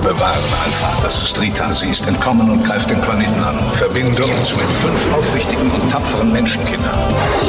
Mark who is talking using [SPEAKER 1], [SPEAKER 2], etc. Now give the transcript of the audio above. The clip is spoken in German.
[SPEAKER 1] Bewahren, Alpha. Das ist Rita. Sie ist entkommen und greift den Planeten an. Verbinde uns mit 5 aufrichtigen und tapferen Menschenkindern.